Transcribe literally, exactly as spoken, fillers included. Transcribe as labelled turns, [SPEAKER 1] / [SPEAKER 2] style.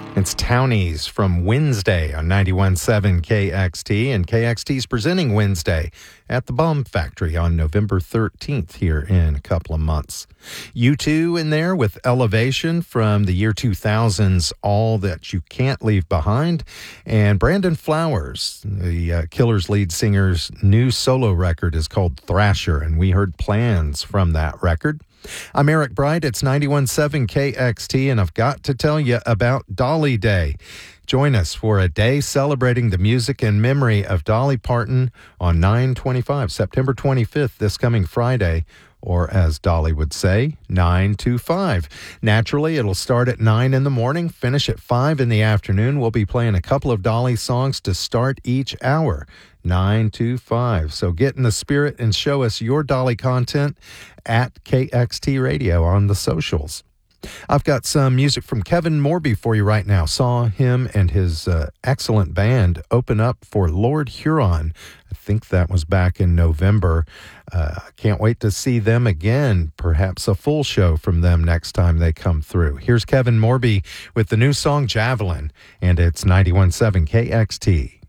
[SPEAKER 1] It's Townies from Wednesday on ninety-one point seven K X T, and K X T's presenting Wednesday at the Bomb Factory on November thirteenth here in a couple of months. U two in there with Elevation from the year two thousand's All That You Can't Leave Behind, and Brandon Flowers, the uh, Killers lead singer's new solo record is called Thrasher, and we heard Plans from that record. I'm Eric Bright. It's ninety-one point seven K X T, and I've got to tell you about Dolly Day. Join us for a day celebrating the music and memory of Dolly Parton on nine twenty-five, September twenty-fifth, this coming Friday, or as Dolly would say, nine to five. Naturally, it'll start at nine in the morning, finish at five in the afternoon. We'll be playing a couple of Dolly songs to start each hour, nine to five. So get in the spirit and show us your Dolly content at K X T Radio on the socials. I've got some music from Kevin Morby for you right now. Saw him and his uh, excellent band open up for Lord Huron. I think that was back in November. Uh, I can't wait to see them again. Perhaps a full show from them next time they come through. Here's Kevin Morby with the new song Javelin, and it's ninety-one point seven K X T.